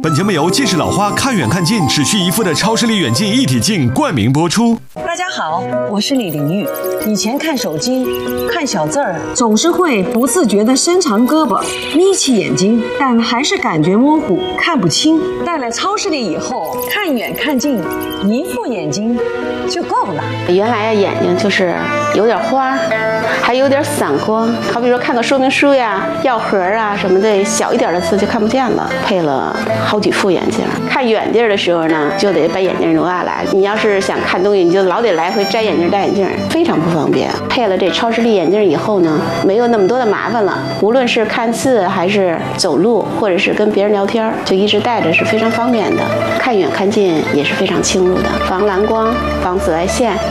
本节目由近视老花看远看近只需一副的超视力远近一体镜冠名播出。 大家好，我是李玲玉。以前看手机看小字儿，总是会不自觉地伸长胳膊，眯起眼睛，但还是感觉模糊，看不清。戴了超视力以后，看远看近，一副眼睛就够了。 原来眼睛就是有点花，还有点散光，好比说看个说明书呀、药盒啊什么的，小一点的字就看不见了。配了好几副眼镜，看远地儿的时候呢，就得把眼镜挪下来。你要是想看东西，你就老得来回摘眼镜戴眼镜，非常不方便。配了这超视力眼镜以后呢，没有那么多的麻烦了。无论是看字还是走路，或者是跟别人聊天，就一直戴着是非常方便的。看远看近也是非常清楚的，防蓝光、防紫外线。